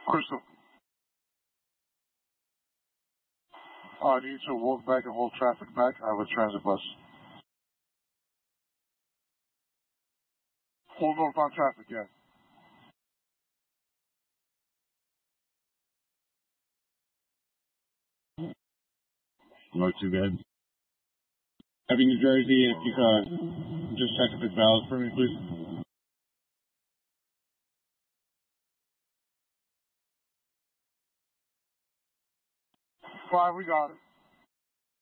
Crystal. I need to walk back and hold traffic back. I have a transit bus. Hold northbound traffic, yeah. Not too bad. Happy New Jersey, if you just check if it's valid for me, please. 5, we got it.